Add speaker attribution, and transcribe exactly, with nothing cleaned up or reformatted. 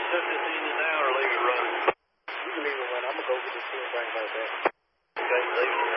Speaker 1: took this engine down or leave it running?
Speaker 2: You can leave it running. I'm going to go get this thing and bring it right back.
Speaker 1: Okay, leave it